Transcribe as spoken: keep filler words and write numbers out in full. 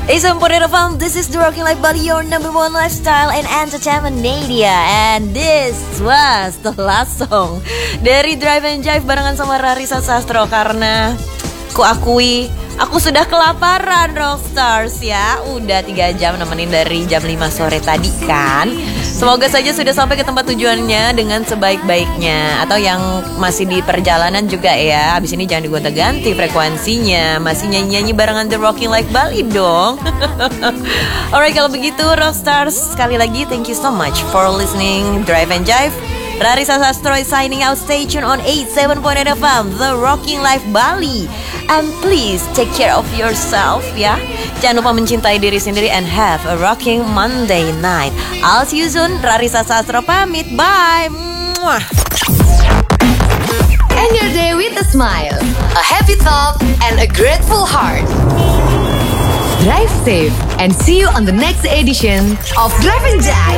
Isam Ponera Fam, this is the Rocking Life Bali, your number one lifestyle and entertainment media. And this was the last song dari Drive and Jive barengan sama Rarisa Sastro. Karena ku akui, aku sudah kelaparan Rockstars ya. Udah tiga jam nemenin dari jam lima sore tadi kan. Semoga saja sudah sampai ke tempat tujuannya dengan sebaik-baiknya. Atau yang masih di perjalanan juga ya, abis ini jangan digonta-ganti frekuensinya. Masih nyanyi-nyanyi barengan The Rocking Life Bali dong. Alright, kalau begitu Rockstars, sekali lagi thank you so much for listening Drive and Jive. Rarisa Sastro is signing out. Stay tuned on eighty-seven point eight F M, The Rocking Life Bali. And please take care of yourself ya. Jangan lupa mencintai diri sendiri and have a rocking Monday night. I'll see you soon. Rarisa Sastro pamit. Bye. Mwah. End your day with a smile, a happy thought, and a grateful heart. Drive safe and see you on the next edition of Drive and Jive.